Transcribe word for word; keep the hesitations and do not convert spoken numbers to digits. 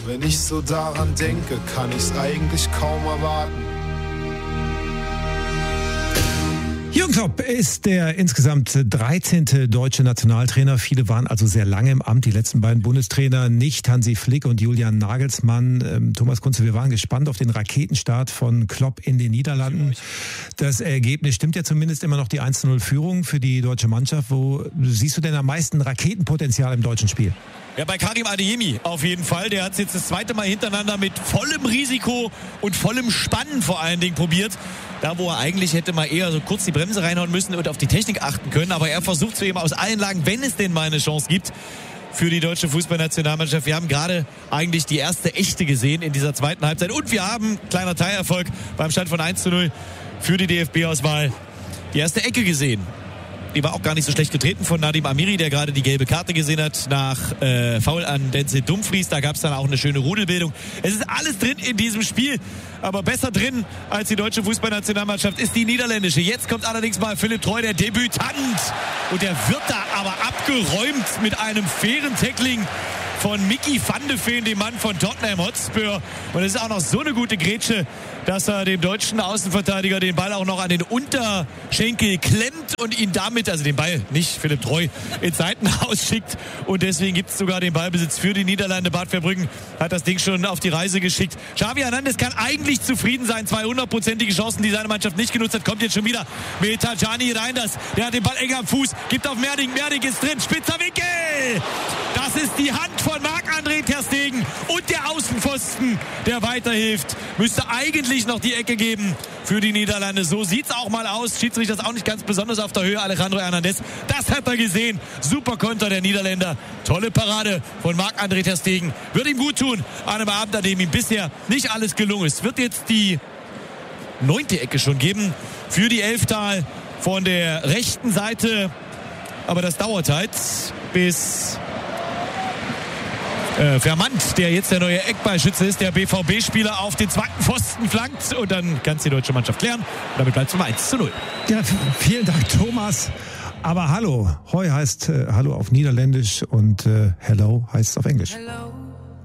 Wenn ich so daran denke, kann ich's eigentlich kaum erwarten. Jürgen Klopp ist der insgesamt dreizehnte deutsche Nationaltrainer. Viele waren also sehr lange im Amt. Die letzten beiden Bundestrainer nicht, Hansi Flick und Julian Nagelsmann. Ähm, Thomas Kunze, wir waren gespannt auf den Raketenstart von Klopp in den Niederlanden. Das Ergebnis stimmt ja zumindest immer noch, die eins zu null Führung für die deutsche Mannschaft. Wo siehst du denn am meisten Raketenpotenzial im deutschen Spiel? Ja, bei Karim Adeyemi auf jeden Fall. Der hat es jetzt das zweite Mal hintereinander mit vollem Risiko und vollem Spannen vor allen Dingen probiert. Da, wo er eigentlich hätte mal eher so kurz die Bremse reinhauen müssen und auf die Technik achten können. Aber er versucht es eben aus allen Lagen, wenn es denn mal eine Chance gibt für die deutsche Fußballnationalmannschaft. Wir haben gerade eigentlich die erste echte gesehen in dieser zweiten Halbzeit. Und wir haben, kleiner Teilerfolg beim Stand von eins zu null für die D F B-Auswahl, die erste Ecke gesehen. Die war auch gar nicht so schlecht getreten von Nadim Amiri, der gerade die gelbe Karte gesehen hat nach äh, Foul an Denzel Dumfries. Da gab es dann auch eine schöne Rudelbildung. Es ist alles drin in diesem Spiel, aber besser drin als die deutsche Fußballnationalmannschaft ist die niederländische. Jetzt kommt allerdings mal Philipp Treu, der Debütant. Und der wird da aber abgeräumt mit einem fairen Tackling von Mickey van de Ven, dem Mann von Tottenham Hotspur. Und es ist auch noch so eine gute Grätsche, dass er dem deutschen Außenverteidiger den Ball auch noch an den Unterschenkel klemmt und ihn damit, also den Ball, nicht Philipp Treu, ins Seitenhaus schickt. Und deswegen gibt es sogar den Ballbesitz für die Niederlande. Bad Verbruggen hat das Ding schon auf die Reise geschickt. Xavi Hernandez kann eigentlich zufrieden sein. Zwei hundertprozentige Chancen, die seine Mannschaft nicht genutzt hat. Kommt jetzt schon wieder mit Tajani Reinders. Der hat den Ball eng am Fuß, gibt auf Merding. Merding ist drin, spitzer Winkel. Das ist die Hand von Marc-André ter Stegen und der Außenpfosten, der weiterhilft. Müsste eigentlich noch die Ecke geben für die Niederlande. So sieht's auch mal aus. Schiedsrichter ist auch nicht ganz besonders auf der Höhe. Alejandro Hernandez, das hat er gesehen. Super Konter der Niederländer. Tolle Parade von Marc-André ter Stegen. Wird ihm gut tun an einem Abend, an dem ihm bisher nicht alles gelungen ist. Wird jetzt die neunte Ecke schon geben für die Elftal von der rechten Seite. Aber das dauert halt, bis Äh, Vermand, der jetzt der neue Eckballschütze ist, der B V B-Spieler auf den zweiten Pfosten flankt und dann kann es die deutsche Mannschaft klären. Und damit bleibt es um eins zu null. Ja, vielen Dank, Thomas. Aber hallo, Hoi heißt äh, Hallo auf Niederländisch und äh, Hello heißt es auf Englisch. Hello.